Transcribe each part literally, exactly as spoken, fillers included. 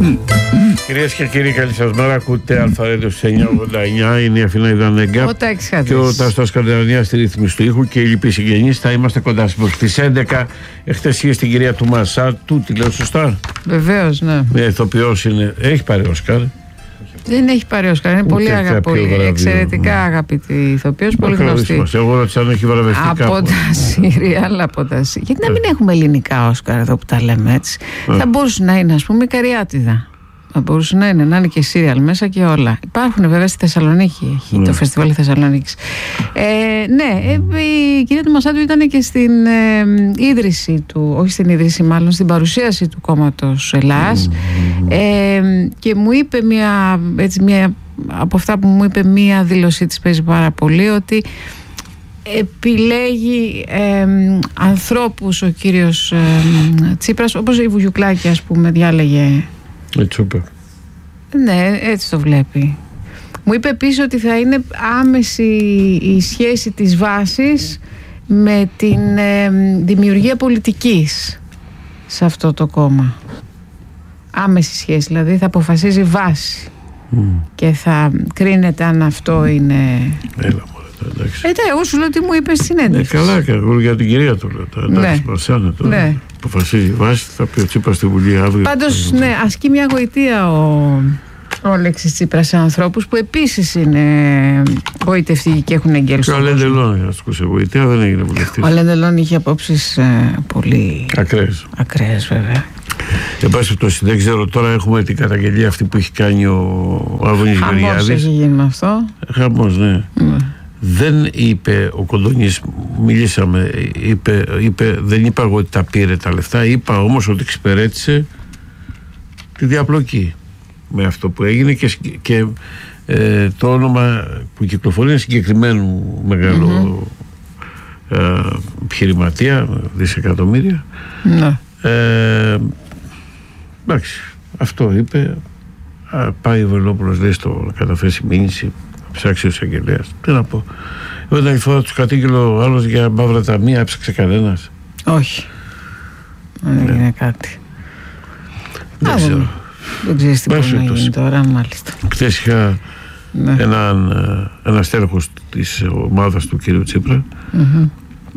Κυρίες και κύριοι, καλή σας μέρα. Ακούτε Αλφαρέντο στις εννιά ογδόντα εννιά. Είναι η Αθηνά Ιδανέγκα και ο Τάστος Καρδιανίας στη ρύθμιση του ήχου και οι λοιποί συγγενείς. Θα είμαστε κοντά στις έντεκα. Εχθές είχε στην κυρία του Μασάτου, τη λέω σωστά? Βεβαίως, ναι. Μια ηθοποιός είναι. Έχει πάρει Όσκαρ? Δεν έχει πάρει Όσκαρ. Είναι πολύ αγαπητή. Εξαιρετικά αγαπητή ηθοποιός, πολύ γνωστή. Εγώ ρώτησα αν έχει βραβευτεί από κάπου. τα σύριαλ, από τα σύριαλ. Γιατί να μην έχουμε ελληνικά Όσκαρ εδώ που τα λέμε έτσι? Ε. Θα μπορούσε να είναι, ας πούμε, η Καριάτιδα. Θα μπορούσε να είναι, να είναι και σύριαλ μέσα και όλα. Υπάρχουν βέβαια στη Θεσσαλονίκη, έχει Ναι. το φεστιβάλ Θεσσαλονίκης. Ε, ναι, ε, η κυρία του Μασάτου ήταν και στην ε, ίδρυση του, όχι στην ίδρυση μάλλον, στην παρουσίαση του κόμματος Ελλάς. Mm. Ε, και μου είπε μια, έτσι, μια, από αυτά που μου είπε, μια δήλωσή της παίζει πάρα πολύ, ότι επιλέγει ε, ανθρώπους ο κύριος ε, Τσίπρας, όπως η Βουγιουκλάκη, ας πούμε, διάλεγε. Έτσι είπε. Ναι, έτσι το βλέπει. Μου είπε επίσης ότι θα είναι άμεση η σχέση της βάσης με την ε, δημιουργία πολιτικής σε αυτό το κόμμα. Άμεση σχέση, δηλαδή θα αποφασίζει βάση mm. και θα κρίνεται αν αυτό είναι... Έλα μωρέ, εντάξει. Ε, εγώ σου λέω τι μου είπε στην έντευξη. Ναι, καλά, και εγώ για την κυρία του λέω. Εντάξει, Μαρσιάνε τώρα. Ναι. Αποφασίζει βάση, θα πει ο Τσίπρας στη Βουλή αύριο. Πάντως, ναι, ασκεί μια γοητεία ο, ο Αλέξης Τσίπρας σε ανθρώπους που επίσης είναι γοητευτικοί και έχουν εγγέλους. Και ο Αλέν Ντελόν ασκούσε γοητεία, δεν έγινε βουλευτής. Ο Αλέν Ντελόν είχε απόψεις ε, πολύ ακραίες. Ακραίες, βέβαια. Εν πάση περιπτώσει, δεν ξέρω, τώρα έχουμε την καταγγελία αυτή που έχει κάνει ο Άδωνης Γεωργιάδης. Χαμός έχει γίνει με αυτό. Χαμός, ναι. Mm. Δεν είπε ο Κοντονής, μιλήσαμε, είπε, είπε, δεν είπα εγώ ότι τα πήρε τα λεφτά, είπα όμως ότι εξυπηρέτησε τη διαπλοκή με αυτό που έγινε και, και ε, το όνομα που κυκλοφορεί είναι συγκεκριμένου μεγάλου mm-hmm. ε, επιχειρηματία, δισεκατομμύρια. Ναι. Ε, εντάξει, αυτό είπε. Α, πάει ο Βελόπουλος, λέει, στο να καταθέσει μήνυση, ψάξει ο εισαγγελέας. Τι να πω. Εγώ την άλλη φορά τους κατήγγειλε ο άλλος για μαύρα ταμεία, έψαξε κανένας? Όχι. Δεν έγινε ναι. κάτι. Δεν Α, ξέρω. Δεν ξέρεις τι μπορεί να γίνει τώρα, μάλιστα. Χτες είχα ναι. έναν, ένα στέλεχος της ομάδας του κύριου Τσίπρα, mm-hmm.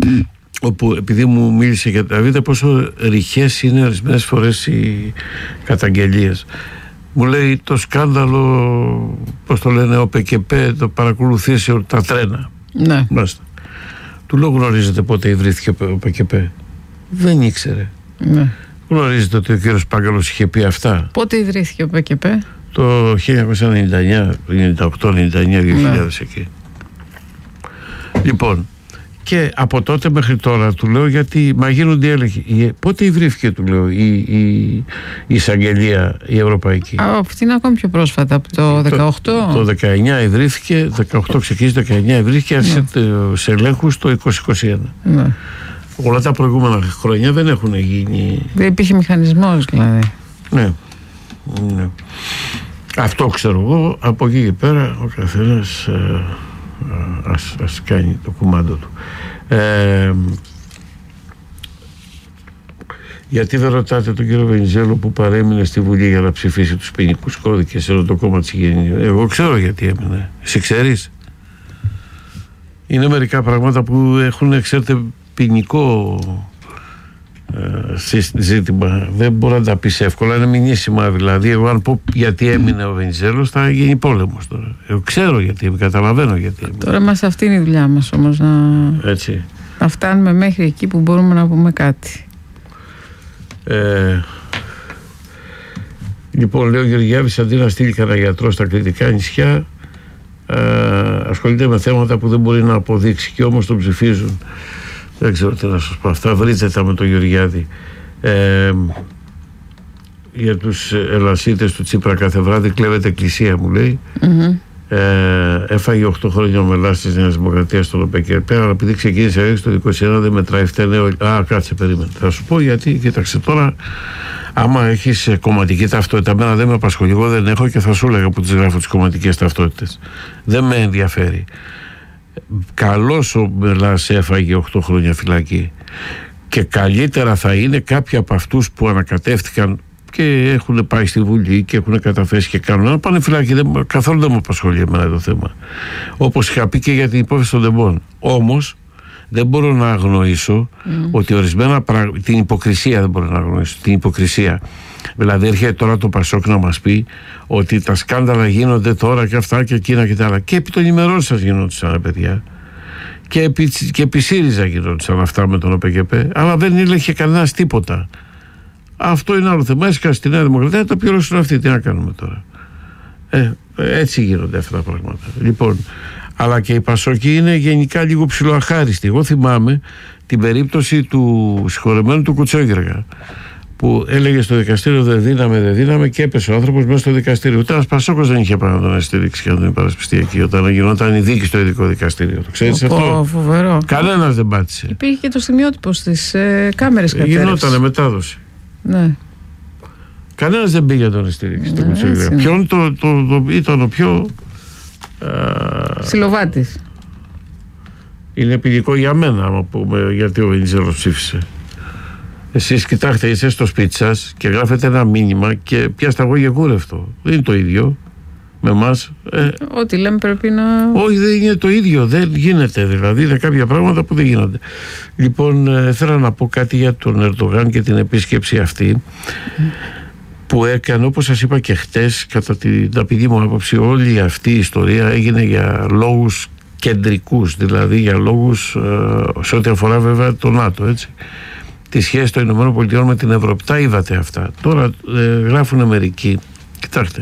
όπου επειδή μου μίλησε για τα βίντεο πόσο ρηχές είναι ορισμένες φορές οι καταγγελίες. Μου λέει το σκάνδαλο, πώς το λένε, ο ΠΚΠ το παρακολουθήσει τα τρένα. Ναι. Μάλιστα. Του λέω, γνωρίζετε πότε ιδρύθηκε ο ΠΚΠ? Δεν ήξερε. Ναι. Γνωρίζετε ότι ο κύριος Πάγκαλος είχε πει αυτά? Πότε ιδρύθηκε ο ΠΚΠ? Το χίλια εννιακόσια ενενήντα εννιά, ενενήντα οκτώ, ενενήντα εννιά, δύο χιλιάδες ναι. εκεί. Λοιπόν, και από τότε μέχρι τώρα του λέω, γιατί μα γίνονται έλεγχοι. Πότε ιδρύθηκε, του λέω, η, η, η εισαγγελία η ευρωπαϊκή? Α, αυτή είναι ακόμη πιο πρόσφατα, από το δεκαοκτώ. Το, το δεκαεννιά ιδρύθηκε, δεκαοκτώ ξεκίνησε, δεκαεννιά ιδρύθηκε, άρχισε ναι. σε ελέγχους το είκοσι είκοσι ένα. Ναι. Όλα τα προηγούμενα χρόνια δεν έχουν γίνει. Δεν υπήρχε μηχανισμός, δηλαδή. Ναι. ναι. Αυτό ξέρω εγώ. Από εκεί και πέρα ο καθένας ε, ας, ας κάνει το κουμάντο του. Ε, γιατί δεν ρωτάτε τον κύριο Βενιζέλο που παρέμεινε στη Βουλή για να ψηφίσει τους ποινικούς κώδικες ενώ το κόμμα της Γεννήσεως? Εγώ ξέρω γιατί έμεινε. Εσύ ξέρεις? Είναι μερικά πράγματα που έχουν, ξέρετε, ποινικό ε, ζήτημα. Δεν μπορεί να τα πεις εύκολα, είναι μηνύσιμα. Δηλαδή, εγώ αν πω γιατί έμεινε ο Βενιζέλος, θα γίνει πόλεμος τώρα. Εγώ ξέρω γιατί, καταλαβαίνω γιατί έμεινε. Τώρα μας αυτή είναι η δουλειά μας όμως, να, Έτσι. να φτάνουμε μέχρι εκεί που μπορούμε να πούμε κάτι. Ε, λοιπόν, λέει ο Γεωργιάδης, αντί να στείλει κανένα γιατρό στα Κρητικά νησιά, ε, ασχολείται με θέματα που δεν μπορεί να αποδείξει και όμως τον ψηφίζουν. Δεν ξέρω τι να σας πω. Αυτά βρείτε τα με τον Γεωργιάδη. Ε, για τους ελασίτες του Τσίπρα κάθε βράδυ κλέβεται εκκλησία, μου λέει. Mm-hmm. Ε, έφαγε οκτώ χρόνια ο μελάς της Νέας Δημοκρατίας στον ΟΠΕΚΕΠ, αλλά επειδή ξεκίνησε έτσι το είκοσι ένα δεν μετράει φταίνε. Α, κάτσε, περίμενε. Θα σου πω γιατί, κοίταξε τώρα. Άμα έχεις κομματική ταυτότητα, εμένα δεν με απασχολεί. Εγώ δεν έχω και θα σου έλεγα που τις γράφω τις κομματικές ταυτότητες. Δεν με ενδιαφέρει. Καλώς ο Μελάς έφαγε οκτώ χρόνια φυλακή. Και καλύτερα θα είναι κάποιοι από αυτούς που ανακατεύτηκαν και έχουν πάει στη Βουλή και έχουν καταθέσει και κάνουν. Να πάνε φυλάκι, δεν, καθόλου δεν μου απασχολεί εμένα το θέμα. Όπως είχα πει και για την υπόθεση των τεμπών. Όμως δεν μπορώ να αγνοήσω mm. ότι ορισμένα πράγματα. Την υποκρισία δεν μπορώ να αγνοήσω. Την υποκρισία. Δηλαδή, έρχεται τώρα το Πασόκ να μας πει ότι τα σκάνδαλα γίνονται τώρα και αυτά και εκείνα και τα άλλα. Και επί των ημερών σας γινόντουσαν, παιδιά. Και επί, και επί ΣΥΡΙΖΑ γινόντουσαν αυτά με τον ΟΠΕΚΕΠΕ. Αλλά δεν έλεγε κανένας τίποτα. Αυτό είναι άλλο θέμα. Έσκασε στη Νέα Δημοκρατία, το πληρώσουν αυτοί. Τι να κάνουμε τώρα. Ε, έτσι γίνονται αυτά τα πράγματα. Λοιπόν, αλλά και οι Πασόκοι είναι γενικά λίγο ψιλοαχάριστοι. Εγώ θυμάμαι την περίπτωση του συγχωρεμένου του Κουτσόγεργα, που έλεγε στο δικαστήριο δεν δίναμε, δεν δίναμε, και έπεσε ο άνθρωπος μέσα στο δικαστήριο. Ούτε ένας Πασόκος δεν είχε πάνω να τον στηρίξει και να τον υπερασπιστεί εκεί όταν γινόταν η δίκη στο ειδικό δικαστήριο. Το ξέρεις αυτό? Φοβερό. Κανένας δεν πάτησε. Υπήρχε και το σημειότυπο στις ε, κάμερες κατέρευσης. Γινότανε μετάδοση. Ναι. Κανένας δεν πήγε να τον στηρίξει. Ναι, ποιον το, το, το, το, ήταν ο πιο Συλλοβάτης. Είναι επιλικό για μένα, άμα πούμε, γιατί ο Βενιζέλος ψήφισε. Εσείς κοιτάξτε, είστε στο σπίτι σας και γράφετε ένα μήνυμα και πιάστε εγώ γεγούρευτο. Δεν είναι το ίδιο με εμάς. Ε, Ό,τι λέμε πρέπει να... Όχι, δεν είναι το ίδιο. Δεν γίνεται. Δηλαδή είναι κάποια πράγματα που δεν γίνονται. Λοιπόν, ε, θέλω να πω κάτι για τον Ερντογάν και την επίσκεψη αυτή mm. που έκανε, όπως σας είπα και χτες, κατά την ταπεινή μου άποψη, όλη αυτή η ιστορία έγινε για λόγους κεντρικούς, δηλαδή για λόγους ε, σε ό,τι αφορά βέβαια το ΝΑΤΟ, έτσι. Τη σχέση των ΗΠΑ με την Ευρώπη. Τα είδατε αυτά. Τώρα ε, γράφουν μερικοί. Κοιτάξτε.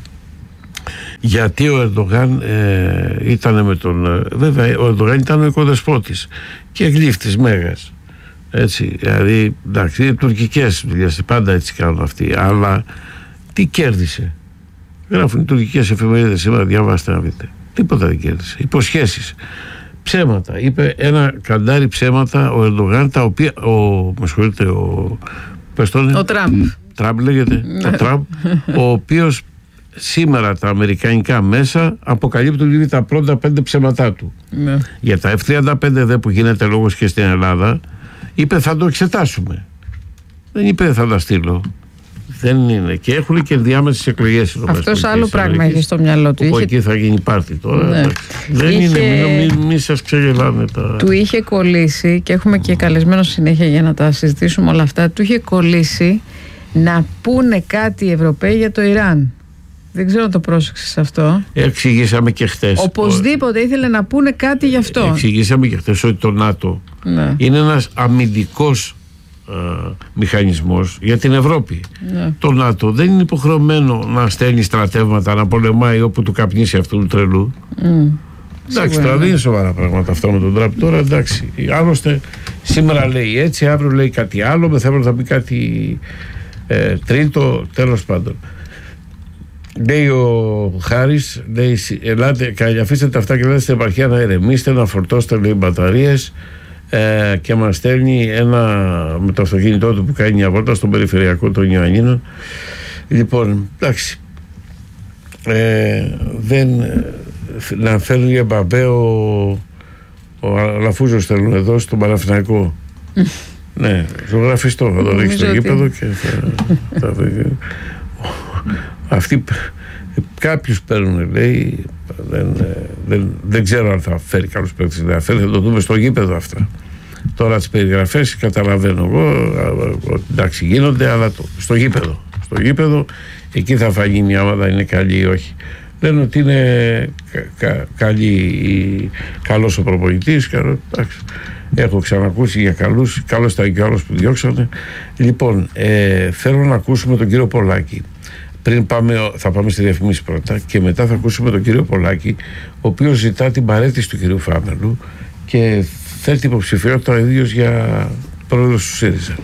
Γιατί ο Ερντογάν ε, ήταν με τον... Ε, βέβαια, ο Ερντογάν ήταν ο οικοδεσπότης και γλύφτης μέγας. Έτσι. Δηλαδή, εντάξει, είναι τουρκικές δουλειές. Πάντα έτσι κάνουν αυτοί. Αλλά τι κέρδισε? Γράφουν οι τουρκικές εφημερίδες σήμερα. Διαβάστε να δείτε. Τίποτα δεν κέρδισε. Υποσχέσεις. Ψέματα. Είπε ένα καντάρι ψέματα ο Ερντογάν, τα οποία. Ο, με συγχωρείτε, ο. Πες το είναι. Ο Τραμπ. Τραμπ λέγεται. Ο Τραμπ, ο οποίος σήμερα τα αμερικανικά μέσα αποκαλύπτουν ήδη τα πρώτα πέντε ψέματά του. Ναι. Για τα εφ τριάντα πέντε δε που γίνεται λόγος και στην Ελλάδα, είπε θα το εξετάσουμε. Δεν είπε θα τα στείλω. Δεν είναι. Και έχουν και διάμεσες εκλογές. Αυτός άλλο πράγμα έχει στο μυαλό του. Είχε... Είχε... εκεί θα γίνει πάρτι τώρα. Ναι. Δεν είχε... είναι. Μην μη, μη σας ξεγελάνε τα... Του είχε κολλήσει, και έχουμε και καλεσμένο συνέχεια για να τα συζητήσουμε όλα αυτά. Του είχε κολλήσει να πούνε κάτι οι Ευρωπαίοι για το Ιράν. Δεν ξέρω αν το πρόσεξες αυτό. Εξηγήσαμε και χτες. Οπωσδήποτε ήθελε να πούνε κάτι γι' αυτό. Εξηγήσαμε και χτες ότι το ΝΑΤΟ ναι. είναι ένας αμυντικός Uh, μηχανισμός για την Ευρώπη. Yeah. Το ΝΑΤΟ δεν είναι υποχρεωμένο να στέλνει στρατεύματα να πολεμάει όπου του καπνίσει αυτού του τρελού. Mm. Εντάξει, τώρα δεν είναι σοβαρά πράγματα αυτά με τον Τραμπ. Τώρα εντάξει, άλλωστε σήμερα λέει έτσι, αύριο λέει κάτι άλλο, μεθαύριο θα πει κάτι ε, τρίτο, τέλος πάντων. Λέει ο Χάρης, λέει, ελάτε, αφήστε τα αυτά και λέτε στην επαρχία να ηρεμήσετε, να φορτώσετε λέει μπαταρίες. Ε, και μας στέλνει ένα με το αυτοκίνητό του που κάνει μια βόλτα στον περιφερειακό των Ιωαννίνων. Λοιπόν, εντάξει, ε, δεν να φέρνει για Μπαμπέ ο, ο Αλαφούζος θέλουν εδώ στον Παναθηναϊκό. Ναι, ζωγραφιστό θα το ρίξει στο γήπεδο και θα, θα, θα, αυτοί κάποιους παίρνουν λέει, δεν, δεν, δεν ξέρω αν θα φέρει καλούς παίκτες, δεν θα φέρει, θα το δούμε στο γήπεδο αυτά. Τώρα τις περιγραφές καταλαβαίνω εγώ, εντάξει γίνονται, αλλά το, στο γήπεδο στο γήπεδο εκεί θα φανεί μια ομάδα είναι καλή ή όχι. Λένε ότι είναι κα, κα, καλή, καλός ο προπονητής, καλό, εντάξει. Έχω ξανακούσει για καλούς, καλός ήταν και άλλος που διώξανε. Λοιπόν, ε, θέλω να ακούσουμε τον κύριο Πολάκη. Πριν πάμε, θα πάμε στη διαφήμιση πρώτα και μετά θα ακούσουμε τον κύριο Πολάκη, ο οποίος ζητά την παραίτηση του κυρίου Φάμελου και θέτει υποψηφιότητα ο ίδιος για πρόεδρος του ΣΥΡΙΖΑ.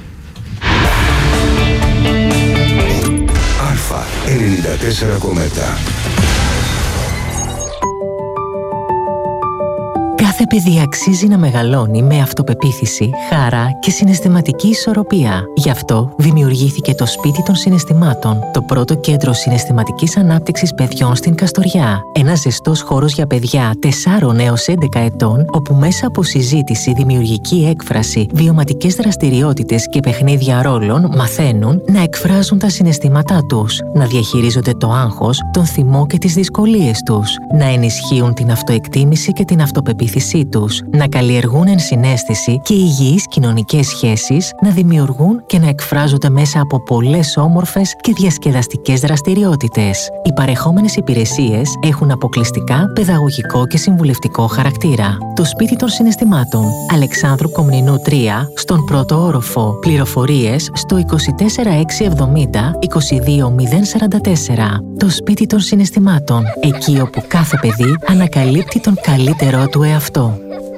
Αλφα ενενήντα τέσσερα κόμμα επτά. Κάθε παιδί αξίζει να μεγαλώνει με αυτοπεποίθηση, χαρά και συναισθηματική ισορροπία. Γι' αυτό δημιουργήθηκε το Σπίτι των Συναισθημάτων, το πρώτο κέντρο συναισθηματικής ανάπτυξης παιδιών στην Καστοριά. Ένας ζεστός χώρος για παιδιά τεσσάρων έως έντεκα ετών, όπου μέσα από συζήτηση, δημιουργική έκφραση, βιωματικές δραστηριότητες και παιχνίδια ρόλων μαθαίνουν να εκφράζουν τα συναισθήματά τους, να διαχειρίζονται το άγχος, τον θυμό και τις δυσκολίες τους, να ενισχύουν την αυτοεκτίμηση και την αυτοπεποίθησή τους, να καλλιεργούν ενσυναίσθηση και υγιείς κοινωνικές σχέσεις, να δημιουργούν και να εκφράζονται μέσα από πολλές όμορφες και διασκεδαστικές δραστηριότητες. Οι παρεχόμενες υπηρεσίες έχουν αποκλειστικά παιδαγωγικό και συμβουλευτικό χαρακτήρα. Το Σπίτι των Συναισθημάτων, Αλεξάνδρου Κομνηνού τρία, στον πρώτο όροφο. Πληροφορίες στο είκοσι τέσσερα έξι εβδομήντα είκοσι δύο μηδέν σαράντα τέσσερα. Το Σπίτι των Συναισθημάτων, εκεί όπου κάθε παιδί ανακαλύπτει τον καλύτερό του εαυτό.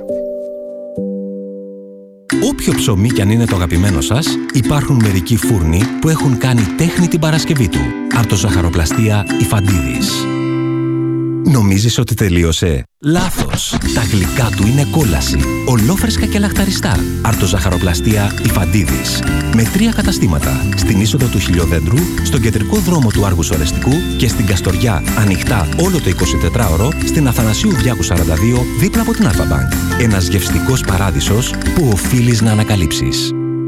Όποιο ψωμί κι αν είναι το αγαπημένο σας, υπάρχουν μερικοί φούρνοι που έχουν κάνει τέχνη την Παρασκευή του. Αρτοζαχαροπλαστεία Ιφαντίδης. Νομίζεις ότι τελείωσε? Λάθος! Τα γλυκά του είναι κόλαση. Ολόφρεσκα και λαχταριστά. Αρτοζαχαροπλαστεία Ιφαντίδης. Με τρία καταστήματα. Στην είσοδο του Χιλιοδέντρου, στον κεντρικό δρόμο του Άργους Ορεστικού και στην Καστοριά, ανοιχτά όλο το εικοσιτετράωρο, στην Αθανασίου Διάκου σαράντα δύο, δίπλα από την Αλφα-Μπανκ. Ένας γευστικός παράδεισος που οφείλεις να ανακαλύψεις.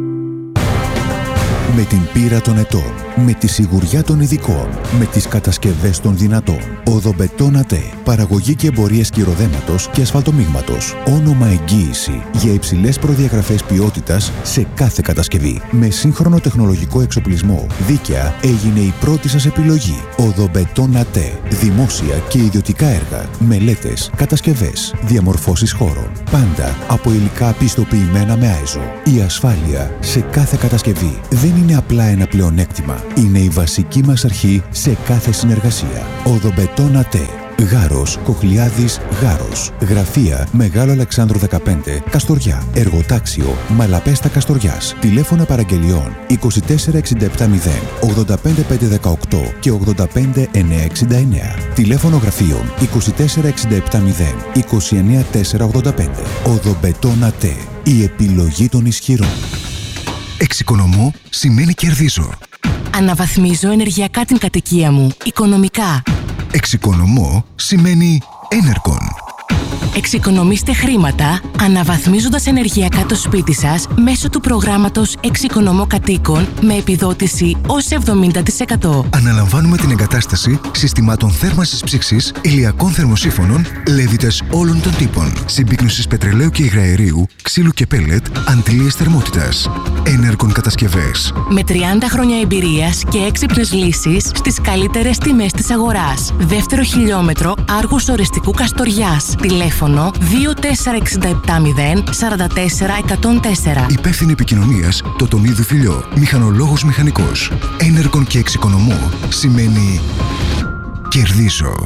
Με την πείρα των ετών, με τη σιγουριά των ειδικών, με τις κατασκευές των δυνατών. Οδομπετόν ΑΤΕ. Παραγωγή και εμπορίες κυροδέματος και ασφαλτομίγματος. Όνομα εγγύηση για υψηλές προδιαγραφές ποιότητας σε κάθε κατασκευή. Με σύγχρονο τεχνολογικό εξοπλισμό, δίκαια έγινε η πρώτη σας επιλογή. Οδομπετόν ΑΤΕ. Δημόσια και ιδιωτικά έργα, μελέτες, κατασκευές, διαμορφώσεις χώρων. Πάντα από υλικά πιστοποιημένα με άιζο. Η ασφάλεια σε κάθε κατασκευή δεν είναι απλά ένα πλεονέκτημα. Είναι η βασική μας αρχή σε κάθε συνεργασία. Οδομπετόν ΑΤΕ. Γάρος, Κοχλιάδης, Γάρος. Γραφεία Μεγάλο Αλεξάνδρου δεκαπέντε, Καστοριά. Εργοτάξιο Μαλαπέστα Καστοριάς. Τηλέφωνα παραγγελιών είκοσι τέσσερα εξήντα επτά μηδέν ογδόντα πέντε πεντακόσια δεκαοκτώ και ογδόντα πέντε εννιακόσια εξήντα εννέα. Τηλέφωνο γραφείων είκοσι τέσσερα εξήντα επτά μηδέν είκοσι εννέα τετρακόσια ογδόντα πέντε. Οδομπετόν ΑΤΕ. Η επιλογή των ισχυρών. Εξοικονομώ σημαίνει κερδίζω. Αναβαθμίζω ενεργειακά την κατοικία μου, οικονομικά. Εξοικονομώ σημαίνει Enercon. Εξοικονομήστε χρήματα αναβαθμίζοντας ενεργειακά το σπίτι σας μέσω του προγράμματος Εξοικονομώ Κατοίκων με επιδότηση ως εβδομήντα τοις εκατό. Αναλαμβάνουμε την εγκατάσταση συστημάτων θέρμανσης ψήξης, ηλιακών θερμοσύφωνων, λέβητες όλων των τύπων, συμπίκνωσης πετρελαίου και υγραερίου, ξύλου και πέλετ, αντλίες θερμότητας. Enercon Κατασκευές. Με τριάντα χρόνια εμπειρίας και έξυπνες λύσεις στις καλύτερες τιμές της αγοράς. Δεύτερο χιλιόμετρο Άργους Ορεστικού Καστοριάς. Τηλέφωνο δύο τέσσερα εξήντα επτά μηδέν σαράντα τέσσερα εκατόν τέσσερα. Υπεύθυνη επικοινωνίας Τοτονίδου Φιλιό. Μηχανολόγος μηχανικός. Enercon και εξοικονομώ σημαίνει κερδίζω.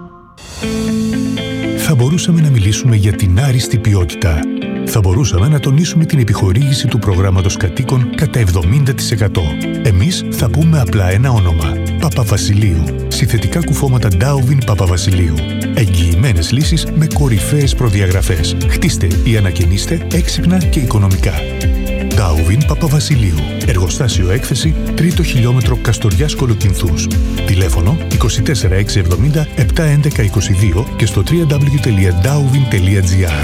Θα μπορούσαμε να μιλήσουμε για την άριστη ποιότητα. Θα μπορούσαμε να τονίσουμε την επιχορήγηση του προγράμματος κατοίκων κατά εβδομήντα τοις εκατό. Εμείς θα πούμε απλά ένα όνομα. Παπαβασιλείου. Συνθετικά κουφώματα Darwin Παπαβασιλείου. Εγγυημένες λύσεις με κορυφαίες προδιαγραφές. Χτίστε ή ανακαινίστε έξυπνα και οικονομικά. Darwin Παπαβασιλείου. Εργοστάσιο έκθεση, τρίτο χιλιόμετρο Καστοριάς Κολοκυνθούς. Τηλέφωνο είκοσι τέσσερα έξι εβδομήντα επτά έντεκα είκοσι δύο και στο double-u double-u double-u τελεία darwin τελεία gr.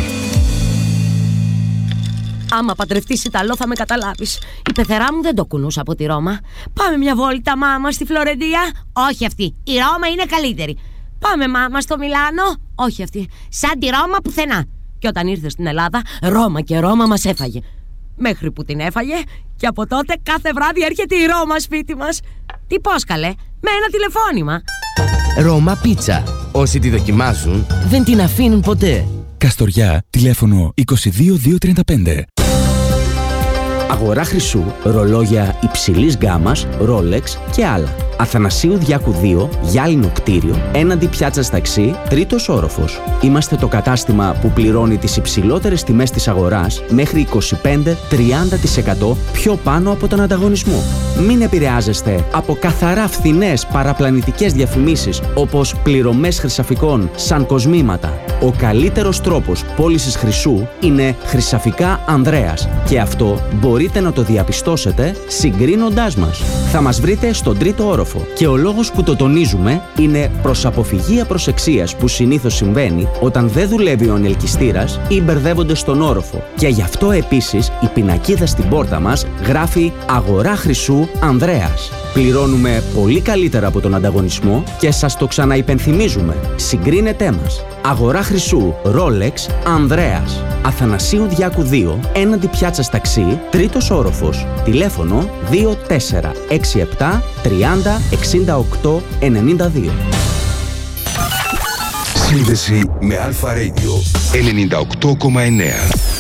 Άμα παντρευτείς Ιταλό θα με καταλάβεις. Η πεθερά μου δεν το κουνούσε από τη Ρώμα. Πάμε μια βόλτα, μάμα, στη Φλωρεντία. Όχι αυτή. Η Ρώμα είναι καλύτερη. Πάμε, μάμα, στο Μιλάνο. Όχι αυτή. Σαν τη Ρώμα πουθενά. Και όταν ήρθε στην Ελλάδα, Ρώμα και Ρώμα μας έφαγε. Μέχρι που την έφαγε και από τότε κάθε βράδυ έρχεται η Ρώμα σπίτι μας. Τι πώς καλέ, με ένα τηλεφώνημα. Ρώμα Πίτσα. Όσοι τη δοκιμάζουν δεν την αφήνουν ποτέ. Καστοριά, τηλέφωνο είκοσι δύο διακόσια τριάντα πέντε. Αγορά χρυσού, ρολόγια υψηλής γκάμας, Rolex και άλλα. Αθανασίου Διάκου δύο, γυάλινο κτίριο, έναντι πιάτσας ταξί, τρίτος όροφος. Είμαστε το κατάστημα που πληρώνει τις υψηλότερες τιμές της αγοράς μέχρι είκοσι πέντε με τριάντα τοις εκατό πιο πάνω από τον ανταγωνισμό. Μην επηρεάζεστε από καθαρά φθηνές παραπλανητικές διαφημίσεις όπως πληρωμές χρυσαφικών σαν κοσμήματα. Ο καλύτερος τρόπος πώλησης χρυσού είναι Χρυσαφικά Ανδρέας και αυτό μπορείτε να το διαπιστώσετε συγκρίνοντάς μας. Θα μας βρείτε στον τρίτο όροφο και ο λόγος που το τονίζουμε είναι προς αποφυγή απροσεξίας που συνήθως συμβαίνει όταν δεν δουλεύει ο ανελκυστήρας ή μπερδεύονται στον όροφο. Και γι' αυτό επίσης η πινακίδα στην πόρτα μας γράφει «Αγορά χρυσού Ανδρέας». Πληρώνουμε πολύ καλύτερα από τον ανταγωνισμό και σας το ξαναυπενθυμίζουμε. Συγκρίνετέ μας. Αγορά χρυσού Rolex Ανδρέας. Αθανασίου Διάκου δύο, έναντι πιάτσας ταξί, τρίτος όροφος. Τηλέφωνο δύο τέσσερα έξι επτά τριάντα εξήντα οκτώ ενενήντα δύο. Σύνδεση με Αλφα Radio ενενήντα οκτώ κόμμα εννέα.